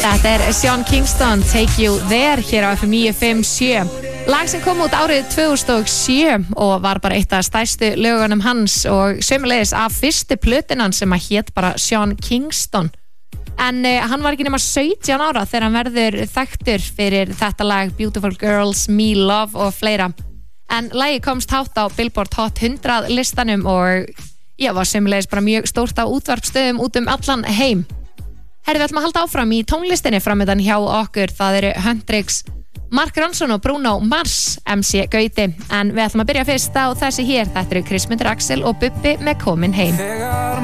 Þetta Sean Kingston, Take You There hér á FM 957. Lag sem kom út árið 2007 og var bara eitt af stærstu lögunum hans og sömuleiðis af fyrstu plötunan sem að hét bara Sean Kingston. En hann var ekki nema 17 ára þegar hann verður þekktur fyrir þetta lag Beautiful Girls, Me Love og fleira. En lagið komst hátt á Billboard Hot 100 listanum og ég var sömuleiðis bara mjög stórt á útvarpstöðum út allan heim. Herri, við ætlum að halda áfram í tónlistinni framöndan hjá okkur. Það eru Hendrix, Mark Ronson og Bruno Mars, MC Gauti. En við ætlum að byrja fyrst á þessi hér. Þetta eru Kristmundur Axel og Bubbi með Komin heim.